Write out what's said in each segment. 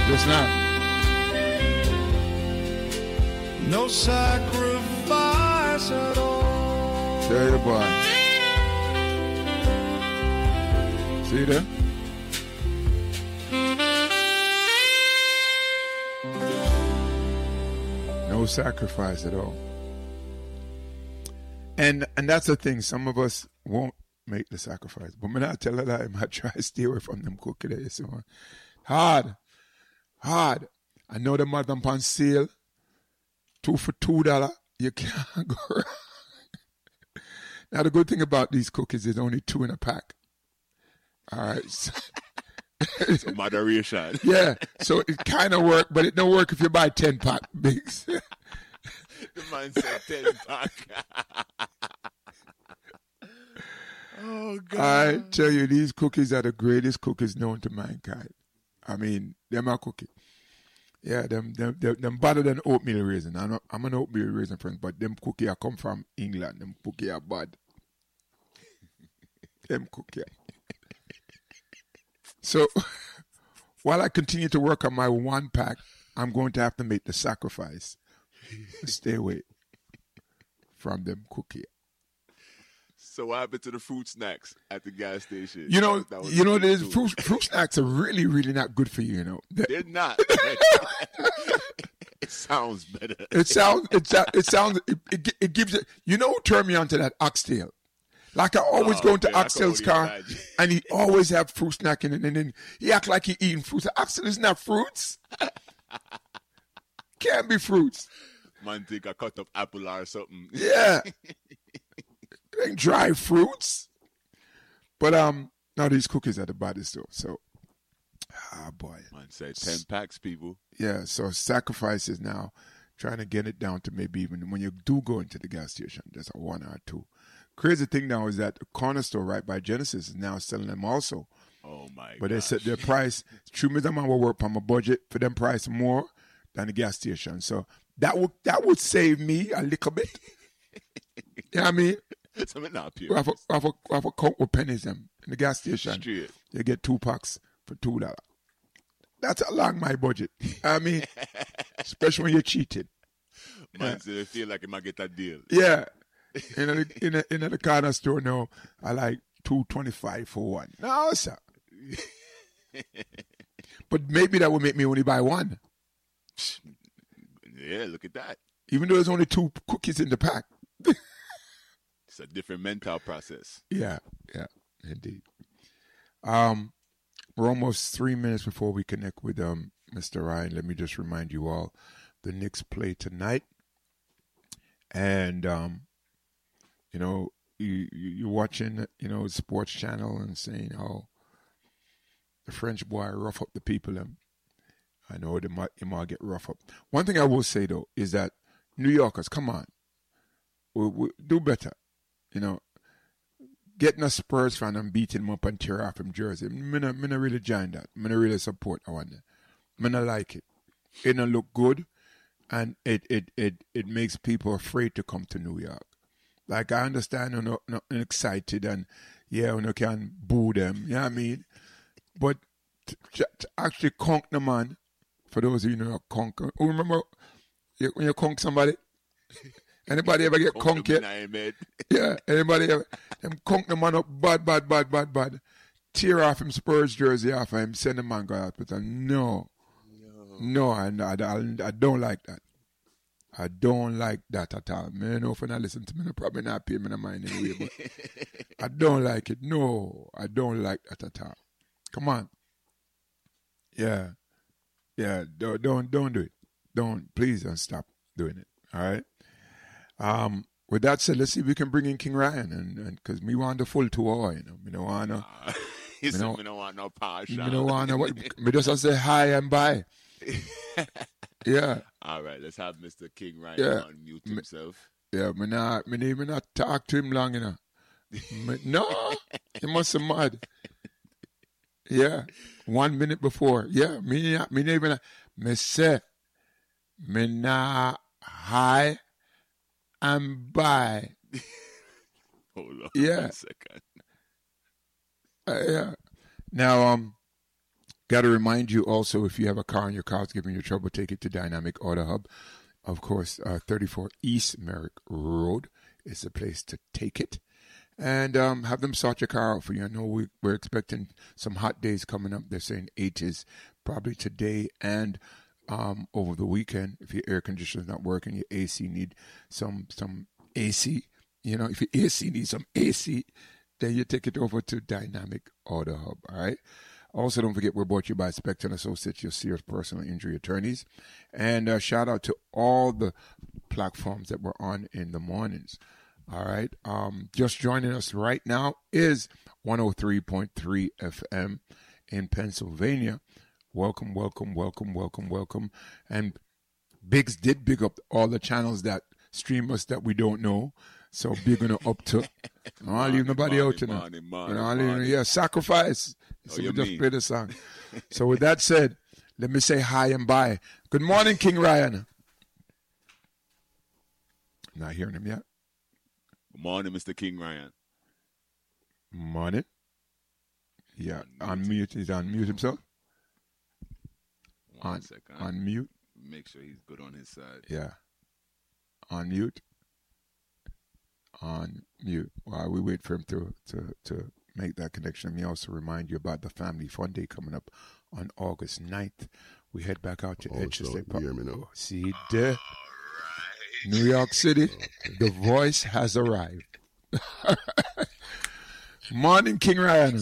Just now. No sacrifice at all. There you boy. See there? No sacrifice at all. And that's the thing. Some of us won't make the sacrifice. But when I tell a lie, I try to stay away from them cookie days. So hard. I know them are on sale. 2 for $2. You can't go wrong. Now the good thing about these cookies is only 2 in a pack. All right. So moderation. Yeah. So it kind of work, but it don't work if you buy 10 pack bigs. The man said 10 pack. Oh, God. I tell you, these cookies are the greatest cookies known to mankind. I mean, them are cookie. Yeah, them better than oatmeal raisin. I'm an oatmeal raisin friend, but them cookie I come from England. Them cookie are bad. Them cookie. So, while I continue to work on my 1 pack, I'm going to have to make the sacrifice. Stay away from them cookie. So what happened to the fruit snacks at the gas station? You know, there's fruit snacks are really, really not good for you. You know, they're not. It sounds better. It gives it. You know, who turned me on to that oxtail. Like I always go into Oxtail's car, and he always have fruit snack in it, and then he act like he eating fruits. Oxtail is not fruits. Can't be fruits. Man, think I cut up apple or something. Yeah. It ain't dry fruits. But now these cookies are the baddest though. So boy. Man said 10 packs, people. Yeah, so sacrifices now, trying to get it down to maybe even when you do go into the gas station, there's a 1 or 2. Crazy thing now is that the corner store right by Genesis is now selling them also. Oh my god. But they said their price, true me, the man will work on my budget for them price more than the gas station. So that would save me a little bit. You know what I mean? We have a coat with pennies them in the gas station. Straight. You get 2 packs for $2. That's along my budget. I mean, especially when you're cheating. Man, so they feel like you might get that deal. Yeah. In the corner store now, I like $2.25 for 1. No, sir. But maybe that would make me only buy 1. Yeah, look at that. Even though there's only 2 cookies in the pack. It's a different mental process. Yeah, indeed. We're almost 3 minutes before we connect with Mr. Ryan. Let me just remind you all, the Knicks play tonight. And, you're watching, Sports Channel and saying, oh, the French boy rough up the people. I know he might get rough up. One thing I will say, though, is that New Yorkers, come on. We do better. Getting a Spurs fan and beating him up and tear off him jersey. I'm not really join that. I'm not really support that one. I'm not like it. It don't look good, and it makes people afraid to come to New York. Like, I understand you're not excited and, you can boo them. You know what I mean? But to actually conk the man, for those of you who know conk, remember when you conk somebody? Anybody ever get conked yet? Yeah, anybody ever? Them conk the man up bad. Tear off him Spurs jersey off of him, send the man go out. But no, I don't like that. I don't like that at all. Man, if I listen to me, I probably not pay me no mind anyway. But I don't like it. No, I don't like that at all. Come on. Yeah. Don't do it. Please don't stop doing it. All right. With that said, let's see if we can bring in King Ryan, and because we want the full tour, We don't want no. We don't want no power shot. We don't want no. We just say hi and bye. Yeah. All right, let's have Mr. King Ryan unmute himself. Yeah, me not talk to him long, No, he must have mad. Yeah, 1 minute before. Yeah, me even me say me not hi and bye. Hold on 1 second. Yeah. Now, Got to remind you also, if you have a car and your car's giving you trouble, take it to Dynamic Auto Hub. Of course, 34 East Merrick Road is the place to take it. And have them sort your car out for you. I know we're expecting some hot days coming up. They're saying 80s probably today and over the weekend. If your air conditioner's not working, your AC need some AC. You know, if your AC needs some AC, then you take it over to Dynamic Auto Hub, all right? Also, don't forget, we're brought to you by Spector & Associates, your serious personal injury attorneys. And shout out to all the platforms that we're on in the mornings. All right. Just joining us right now is 103.3 FM in Pennsylvania. Welcome, welcome, welcome, welcome, welcome. And Biggs did big up all the channels that stream us that we don't know. So big on up to. I'll leave nobody out tonight. Yeah, sacrifice. So we just play the song. So with that said, let me say hi and bye. Good morning, King Ryan. Not hearing him yet. Good morning, Mr. King Ryan. Morning. Yeah, unmute. He's unmute himself. One second. Unmute. Make sure he's good on his side. Yeah. Unmute. Unmute. While we wait for him to make that connection, let me also remind you about the Family Fun Day coming up on August 9th. We head back out to Edgehill. See there. New York City, the voice has arrived. Morning, King Ryan.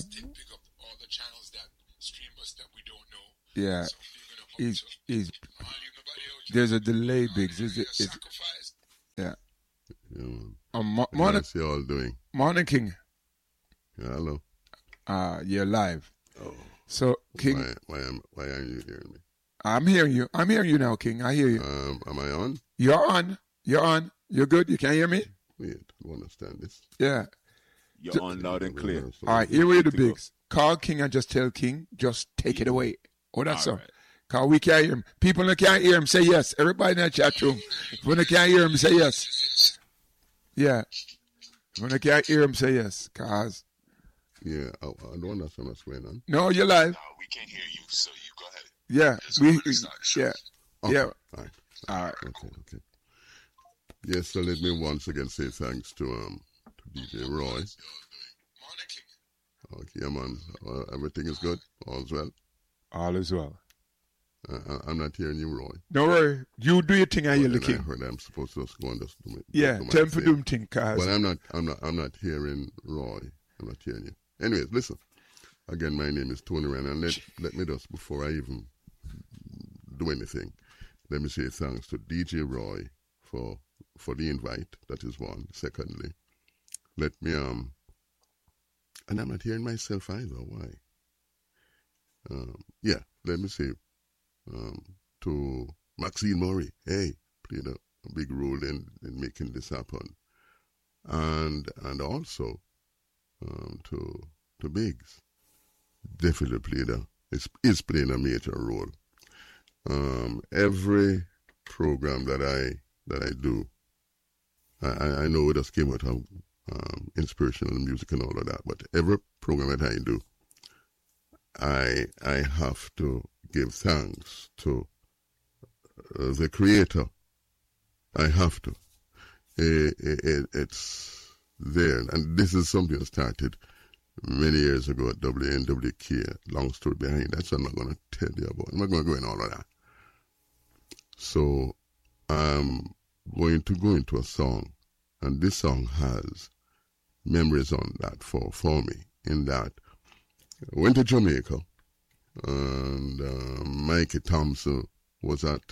Yeah, he's. There's a delay, Biggs. Yeah. Morning. How's you all doing? Morning, King. Yeah, hello. You're live. Oh. So, King. Why aren't you hearing me? I'm hearing you. I'm hearing you now, King. I hear you. Am I on? You're on. You're on. You're good. You can hear me? Wait, I don't understand this. Yeah. You're on loud and clear. All right, here we the Biggs. Call King and just tell King, just take it away. Oh, that's all. Right. Cause we can't hear him. People that can't hear him say yes. Everybody in the chat room. When they can't hear him, say yes. Yeah. When they can't hear him, say yes. Cause. Yeah, I don't understand what's going on. No, you're live. No, we can't hear you, so you go ahead. Yeah, yeah. Okay. Yeah. All right. Okay. Yes, so let me once again say thanks to DJ Roy. Okay, man. Everything is good? All's well? All is well. I'm not hearing you, Roy. Don't worry. You do your thing, I hear the King. I heard I'm supposed to just go and just do it. Yeah, tell him to do him thing, cause. But I'm not hearing Roy. I'm not hearing you. Anyways, listen. Again, my name is Tony Ryan, and let me just, before I even do anything, let me say thanks to DJ Roy for the invite. That is one. Secondly, let me and I'm not hearing myself either. Why? Let me say to Maxine Murray, hey, played a big role in making this happen, and also to Biggs, definitely is playing a major role. Every program that I do, I know it just came out of inspirational music and all of that, but every program that I do, I have to give thanks to the creator. I have to. It's there, and this is something that started many years ago at WNWK. Long story behind that, so I'm not going to tell you about. I'm not going to go in all of that. So I'm going to go into a song, and this song has memories on that for me, in that I went to Jamaica, and Mikey Thompson was at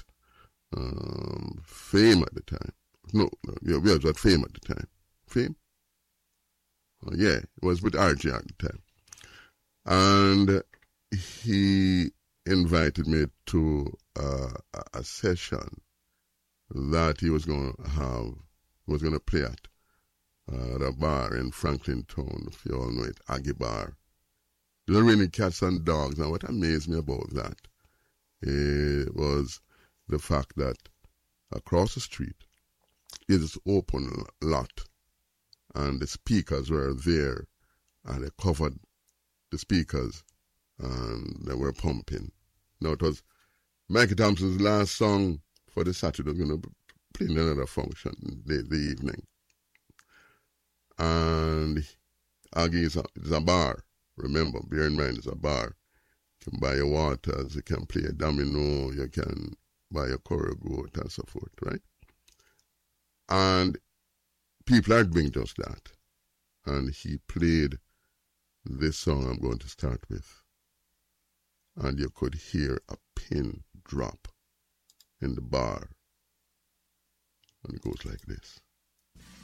Fame at the time. No, we was at Fame at the time. Fame? Yeah, it was with RJ at the time. And he invited me to a session that he was going to play at a bar in Franklin Town, if you all know it, Aggie Bar. There were really cats and dogs, and what amazed me about that was the fact that across the street is this open lot, and the speakers were there, and they covered the speakers and they were pumping. Now, it was Mikey Thompson's last song for the Saturday. We're going to play in another function the evening. And Aggie is a bar. Remember, bear in mind, it's a bar. You can buy your waters, you can play a domino, you can buy a choreo goat and so forth, right? And people are doing just that. And he played this song I'm going to start with. And you could hear a pin drop in the bar. And it goes like this.